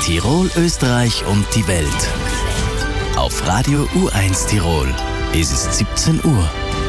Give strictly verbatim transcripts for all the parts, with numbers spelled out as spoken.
Tirol, Österreich und die Welt. Auf Radio U eins Tirol. Es ist siebzehn Uhr.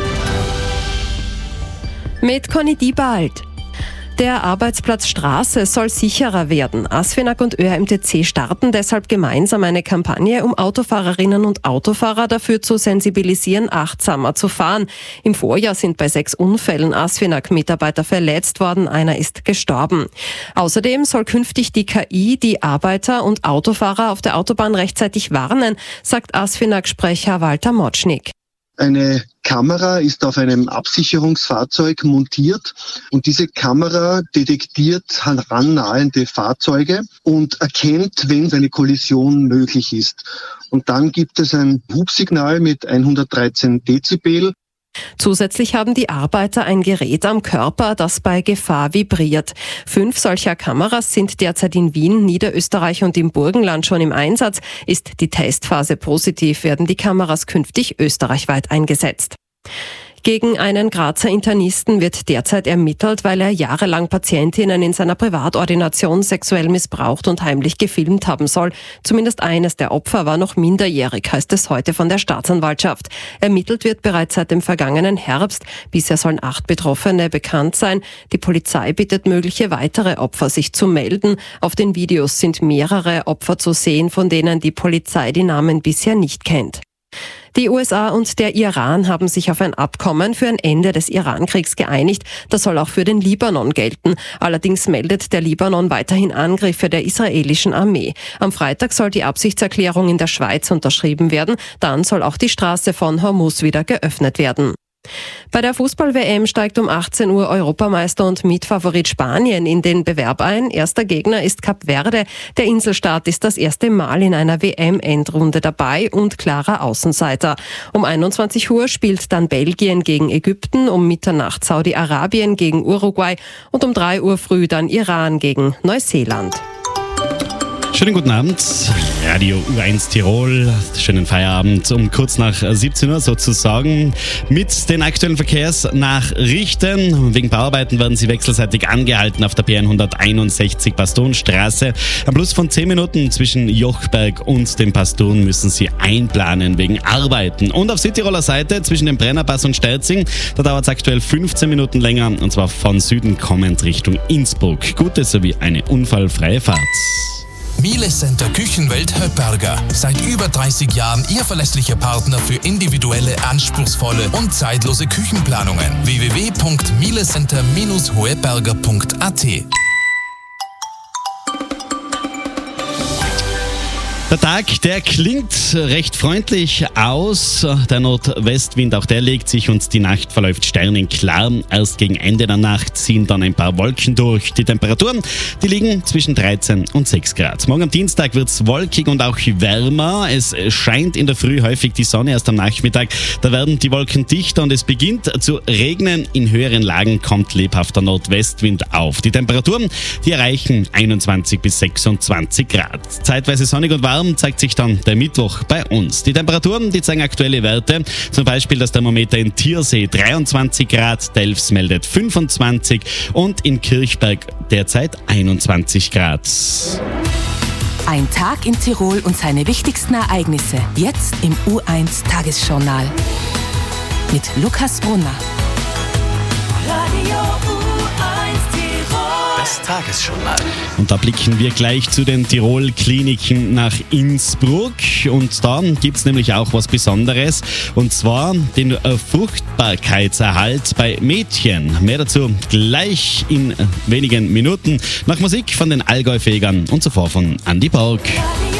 Mit Conny Diebald. Der Arbeitsplatz Straße soll sicherer werden. ASFINAG und Ö R M T C starten deshalb gemeinsam eine Kampagne, um Autofahrerinnen und Autofahrer dafür zu sensibilisieren, achtsamer zu fahren. Im Vorjahr sind bei sechs Unfällen ASFINAG-Mitarbeiter verletzt worden, einer ist gestorben. Außerdem soll künftig die K I die Arbeiter und Autofahrer auf der Autobahn rechtzeitig warnen, sagt ASFINAG-Sprecher Walter Motschnig. Eine Kamera ist auf einem Absicherungsfahrzeug montiert und diese Kamera detektiert herannahende Fahrzeuge und erkennt, wenn eine Kollision möglich ist. Und dann gibt es ein Hubsignal mit hundertdreizehn Dezibel. Zusätzlich haben die Arbeiter ein Gerät am Körper, das bei Gefahr vibriert. Fünf solcher Kameras sind derzeit in Wien, Niederösterreich und im Burgenland schon im Einsatz. Ist die Testphase positiv, werden die Kameras künftig österreichweit eingesetzt. Gegen einen Grazer Internisten wird derzeit ermittelt, weil er jahrelang Patientinnen in seiner Privatordination sexuell missbraucht und heimlich gefilmt haben soll. Zumindest eines der Opfer war noch minderjährig, heißt es heute von der Staatsanwaltschaft. Ermittelt wird bereits seit dem vergangenen Herbst. Bisher sollen acht Betroffene bekannt sein. Die Polizei bittet mögliche weitere Opfer, sich zu melden. Auf den Videos sind mehrere Opfer zu sehen, von denen die Polizei die Namen bisher nicht kennt. Die U S A und der Iran haben sich auf ein Abkommen für ein Ende des Irankriegs geeinigt. Das soll auch für den Libanon gelten. Allerdings meldet der Libanon weiterhin Angriffe der israelischen Armee. Am Freitag soll die Absichtserklärung in der Schweiz unterschrieben werden. Dann soll auch die Straße von Hormuz wieder geöffnet werden. Bei der Fußball-W M steigt um achtzehn Uhr Europameister und Mitfavorit Spanien in den Bewerb ein. Erster Gegner ist Kap Verde. Der Inselstaat ist das erste Mal in einer W M-Endrunde dabei und klarer Außenseiter. Um einundzwanzig Uhr spielt dann Belgien gegen Ägypten, um Mitternacht Saudi-Arabien gegen Uruguay und um drei Uhr früh dann Iran gegen Neuseeland. Schönen guten Abend, Radio U eins Tirol, schönen Feierabend um kurz nach siebzehn Uhr sozusagen mit den aktuellen Verkehrsnachrichten. Wegen Bauarbeiten werden sie wechselseitig angehalten auf der B hunderteinundsechzig Pastonstraße. Am Plus von zehn Minuten zwischen Jochberg und dem Paston müssen sie einplanen wegen Arbeiten. Und auf Südtiroler Seite zwischen dem Brennerpass und Sterzing, da dauert es aktuell fünfzehn Minuten länger und zwar von Süden kommend Richtung Innsbruck. Gute sowie eine unfallfreie Fahrt. Miele Center Küchenwelt Höpperger. Seit über dreißig Jahren Ihr verlässlicher Partner für individuelle, anspruchsvolle und zeitlose Küchenplanungen. w w w punkt mielecenter Bindestrich hoeberger punkt a t. Der Tag, der klingt recht freundlich aus. Der Nordwestwind, auch der legt sich und die Nacht verläuft sternenklar. Erst gegen Ende der Nacht ziehen dann ein paar Wolken durch. Die Temperaturen, die liegen zwischen dreizehn und sechs Grad. Morgen am Dienstag wird es wolkig und auch wärmer. Es scheint in der Früh häufig die Sonne, erst am Nachmittag. Da werden die Wolken dichter und es beginnt zu regnen. In höheren Lagen kommt lebhafter Nordwestwind auf. Die Temperaturen, die erreichen einundzwanzig bis sechsundzwanzig Grad. Zeitweise sonnig und warm zeigt sich dann der Mittwoch bei uns. Die Temperaturen, die zeigen aktuelle Werte. Zum Beispiel das Thermometer in Tiersee dreiundzwanzig Grad, Delfs meldet fünfundzwanzig und in Kirchberg derzeit einundzwanzig Grad. Ein Tag in Tirol und seine wichtigsten Ereignisse. Jetzt im U eins Tagesjournal. Mit Lukas Brunner. Radio U eins Tirol. Das Tagesjournal. Und da blicken wir gleich zu den Tirol-Kliniken nach Innsbruck. Und da gibt es nämlich auch was Besonderes. Und zwar den Fruchtbarkeitserhalt bei Mädchen. Mehr dazu gleich in wenigen Minuten. Nach Musik von den Allgäu-Fegern und zuvor von Andi Borg. Radio